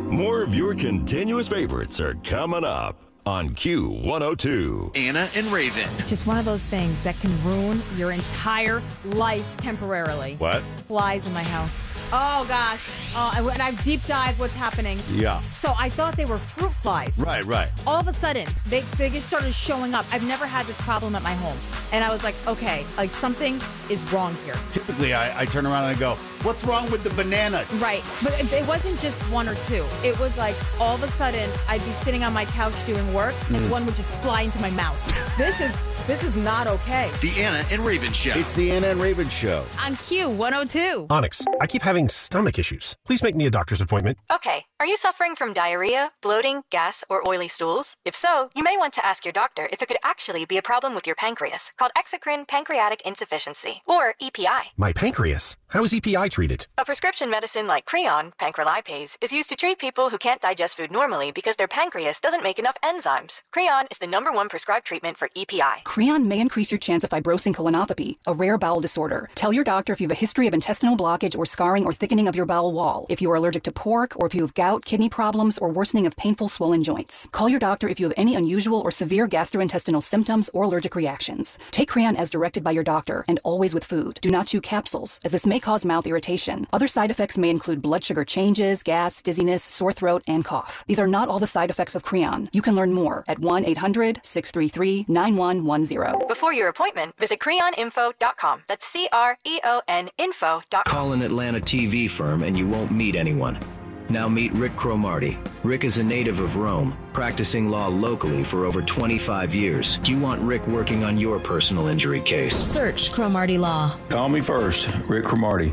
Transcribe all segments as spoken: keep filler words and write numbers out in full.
More of your continuous favorites are coming up on Q one oh two. Anna and Raven. It's just one of those things that can ruin your entire life temporarily. What? Flies in my house. Oh, gosh. Oh, I- and I've deep dived what's happening. Yeah. So I thought they were fruit flies. Right, right. All of a sudden, they, they just started showing up. I've never had this problem at my home. And I was like, okay, like something is wrong here. Typically, I, I turn around and I go, what's wrong with the bananas? Right. But it, it wasn't just one or two. It was like all of a sudden, I'd be sitting on my couch doing work, and Mm. one would just fly into my mouth. This is this is not okay. The Anna and Raven Show. It's the Anna and Raven Show. On Q one oh two. Onyx, I keep having stomach issues. Please make me a doctor's appointment. Okay, are you suffering from diarrhea, bloating, gas, or oily stools? If so, you may want to ask your doctor if it could actually be a problem with your pancreas, called exocrine pancreatic insufficiency, or E P I. My pancreas? How is E P I treated? A prescription medicine like Creon, pancrelipase, is used to treat people who can't digest food normally because their pancreas doesn't make enough enzymes. Creon is the number one prescribed treatment for E P I. Creon may increase your chance of fibrosing colonopathy, a rare bowel disorder. Tell your doctor if you have a history of intestinal blockage or scarring or thickening of your bowel wall, if you are allergic to pork, or if you have gout, kidney problems, or worsening of painful swollen joints. Call your doctor if you have any unusual or severe gastrointestinal symptoms or allergic reactions. Take Creon as directed by your doctor, and always with food. Do not chew capsules, as this may cause mouth irritation. Other side effects may include blood sugar changes, gas, dizziness, sore throat, and cough. These are not all the side effects of Creon. You can learn more at one eight hundred six three three nine one one zero. Before your appointment, visit creon info dot com. That's C R E O N info dot com. Call an Atlanta T V firm and you won't meet anyone. Now meet Rick Cromartie. Rick is a native of Rome, practicing law locally for over twenty-five years. Do you want Rick working on your personal injury case? Search Cromartie Law. Call me first, Rick Cromartie.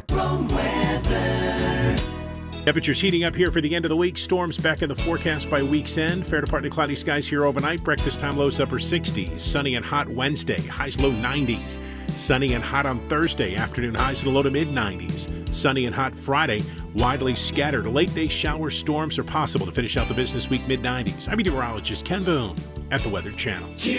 Temperatures heating up here for the end of the week. Storms back in the forecast by week's end. Fair to partly cloudy skies here overnight. Breakfast time lows upper sixties. Sunny and hot Wednesday. Highs low nineties. Sunny and hot on Thursday. Afternoon highs in the low to mid nineties. Sunny and hot Friday. Widely scattered. Late day shower storms are possible to finish out the business week mid nineties. I'm meteorologist Ken Boone at the Weather Channel.